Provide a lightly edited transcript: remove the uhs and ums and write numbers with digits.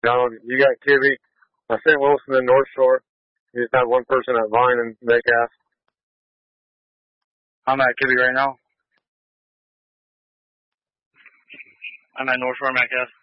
No, you got Kibby, St. Wilson and North Shore. You just have one person at Vine and Metcalf. I'm at Kibby right now. I'm at North Shore, Metcalf.